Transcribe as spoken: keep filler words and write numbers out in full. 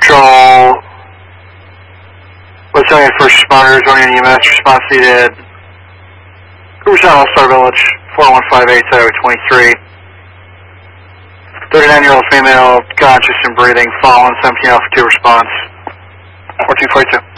Patrol, West seventy first responder, joining E M S, response needed. Cooperstown All-Star Village, four one five eight, Highway twenty-three. thirty-nine year old female, conscious and breathing, fallen, seventeen Alpha two response. four two four two.